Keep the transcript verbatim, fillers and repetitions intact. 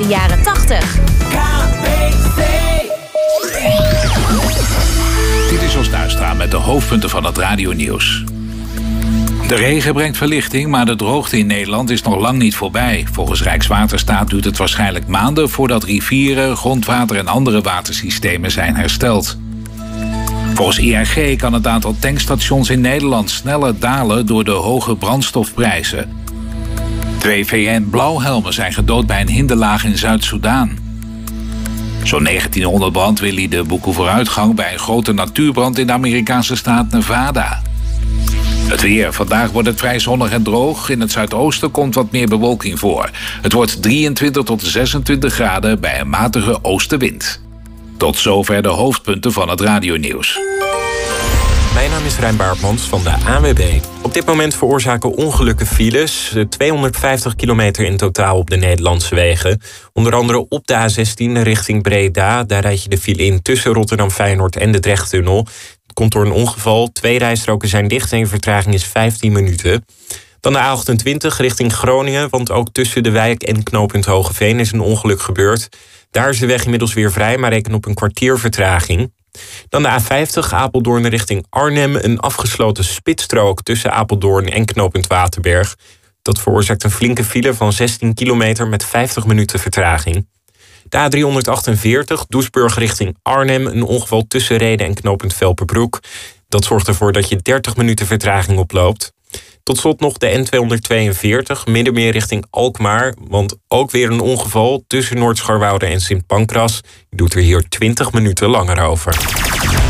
de jaren tachtig. Dit is Jos Duistra met de hoofdpunten van het radionieuws. De regen brengt verlichting, maar de droogte in Nederland is nog lang niet voorbij. Volgens Rijkswaterstaat duurt het waarschijnlijk maanden voordat rivieren, grondwater en andere watersystemen zijn hersteld. Volgens I R G kan het aantal tankstations in Nederland sneller dalen door de hoge brandstofprijzen. Twee V N-blauwhelmen zijn gedood bij een hinderlaag in Zuid-Soedan. Zo'n negentienhonderd brandweerlieden boeken vooruitgang bij een grote natuurbrand in de Amerikaanse staat Nevada. Het weer. Vandaag wordt het vrij zonnig en droog. In het zuidoosten komt wat meer bewolking voor. Het wordt drieëntwintig tot zesentwintig graden bij een matige oostenwind. Tot zover de hoofdpunten van het radionieuws. Mijn naam is Rijn Baartmans van de A N W B. Op dit moment veroorzaken ongelukken files. tweehonderdvijftig kilometer in totaal op de Nederlandse wegen. Onder andere op de A zestien richting Breda. Daar rijd je de file in tussen Rotterdam-Feyenoord en de Drechttunnel. Het komt door een ongeval. Twee rijstroken zijn dicht en je vertraging is vijftien minuten. Dan de A achtentwintig richting Groningen. Want ook tussen de wijk en knooppunt Hogeveen is een ongeluk gebeurd. Daar is de weg inmiddels weer vrij, maar reken op een kwartier vertraging. Dan de A vijftig, Apeldoorn richting Arnhem. Een afgesloten spitsstrook tussen Apeldoorn en knooppunt Waterberg. Dat veroorzaakt een flinke file van zestien kilometer met vijftig minuten vertraging. De A driehonderdachtenveertig, Doesburg richting Arnhem. Een ongeval tussen Rheden en knooppunt Velperbroek. Dat zorgt ervoor dat je dertig minuten vertraging oploopt. Tot slot nog de N tweehonderdtweeënveertig, Middenmeer richting Alkmaar. Want ook weer een ongeval tussen Noord-Scharwoude en Sint Pancras. Je doet er hier twintig minuten langer over.